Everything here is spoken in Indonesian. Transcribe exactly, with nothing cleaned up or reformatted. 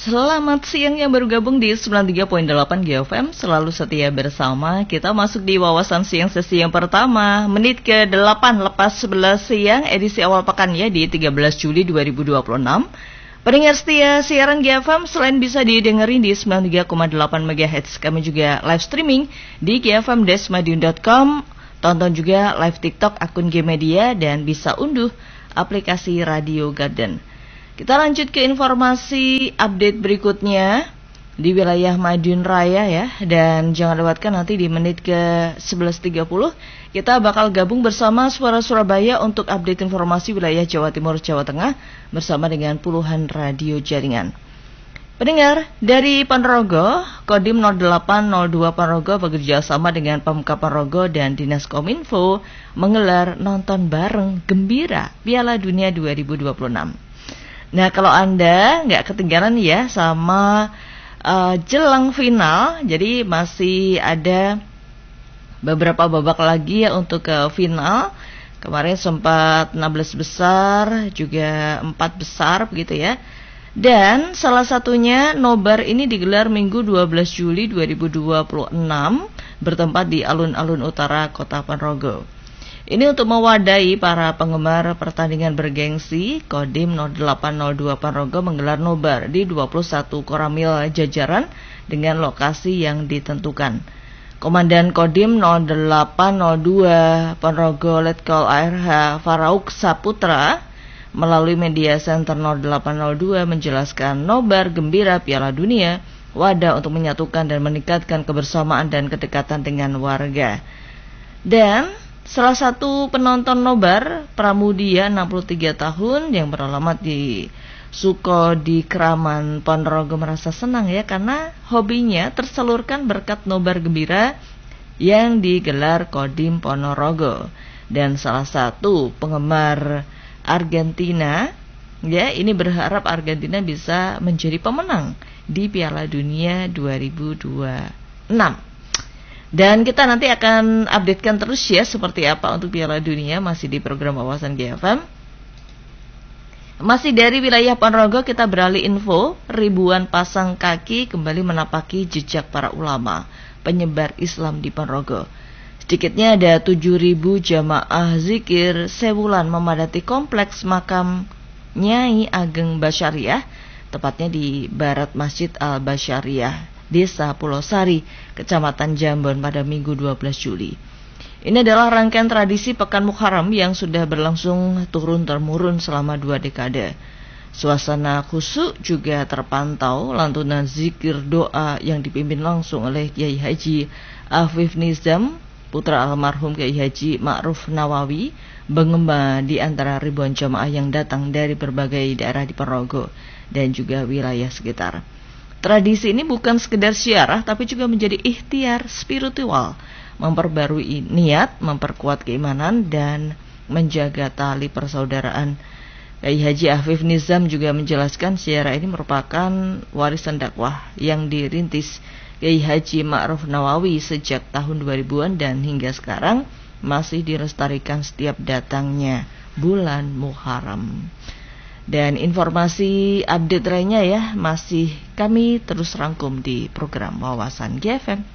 Selamat siang yang baru gabung di sembilan puluh tiga koma delapan G F M. Selalu setia bersama. Kita masuk di wawasan siang sesi yang pertama. Menit ke delapan lepas sebelas siang. Edisi awal pekan ya di tiga belas Juli dua ribu dua puluh enam. Pendengar setia siaran G F M selain bisa didengerin di sembilan puluh tiga koma delapan megahertz, kami juga live streaming di g f m dash madiun dot com. Tonton juga live TikTok akun G Media dan bisa unduh aplikasi Radio Garden. Kita lanjut ke informasi update berikutnya di wilayah Madiun Raya ya. Dan jangan lewatkan nanti di menit ke sebelas tiga puluh kita bakal gabung bersama Suara Surabaya untuk update informasi wilayah Jawa Timur, Jawa Tengah bersama dengan puluhan radio jaringan. Pendengar, dari Ponorogo, Kodim nol delapan nol dua Ponorogo bekerja sama dengan Pemkab Ponorogo dan Dinas Kominfo menggelar nonton bareng gembira Piala Dunia dua ribu dua puluh enam. Nah, kalau Anda nggak ketinggalan ya sama uh, jelang final, jadi masih ada beberapa babak lagi ya untuk ke final. Kemarin sempat enam belas besar, juga empat besar begitu ya. Dan salah satunya nobar ini digelar Minggu dua belas Juli dua ribu dua puluh enam bertempat di alun-alun utara Kota Ponorogo. Ini untuk mewadahi para penggemar pertandingan bergengsi. Kodim nol delapan nol dua Ponorogo menggelar nobar di dua puluh satu koramil jajaran dengan lokasi yang ditentukan. Komandan Kodim nol delapan nol dua Ponorogo Letkol A R H Farauk Saputra melalui media center nol delapan nol dua menjelaskan nobar gembira Piala Dunia wadah untuk menyatukan dan meningkatkan kebersamaan dan kedekatan dengan warga. Dan salah satu penonton nobar, Pramudia enam puluh tiga tahun yang beralamat di Suko di Kraman Ponorogo merasa senang ya karena hobinya tersalurkan berkat nobar gembira yang digelar Kodim Ponorogo. Dan salah satu penggemar Argentina ya ini berharap Argentina bisa menjadi pemenang di Piala Dunia dua ribu dua puluh enam. Dan kita nanti akan updatekan terus ya seperti apa untuk Piala Dunia masih di program Wawasan G F M. Masih dari wilayah Ponorogo kita beralih info, ribuan pasang kaki kembali menapaki jejak para ulama penyebar Islam di Ponorogo. Sedikitnya ada tujuh ribu jamaah zikir sewulan memadati kompleks makam Nyai Ageng Basyariah, tepatnya di barat Masjid Al-Basyariah, Desa Pulau Sari, Kecamatan Jambon pada Minggu dua belas Juli. Ini adalah rangkaian tradisi Pekan Muharram yang sudah berlangsung turun-temurun selama dua dekade. Suasana khusyuk juga terpantau, lantunan zikir doa yang dipimpin langsung oleh Kiai Haji Afif Nizam, putra almarhum Kiai Haji Ma'ruf Nawawi, menggema di antara ribuan jamaah yang datang dari berbagai daerah di Ponorogo dan juga wilayah sekitar. Tradisi ini bukan sekedar syiarah tapi juga menjadi ikhtiar spiritual, memperbarui niat, memperkuat keimanan dan menjaga tali persaudaraan. Kiai Haji Afif Nizam juga menjelaskan syiarah ini merupakan warisan dakwah yang dirintis Kiai Haji Ma'ruf Nawawi sejak tahun dua ribuan dan hingga sekarang masih dilestarikan setiap datangnya bulan Muharram. Dan informasi update lainnya ya masih kami terus rangkum di program Wawasan G F M.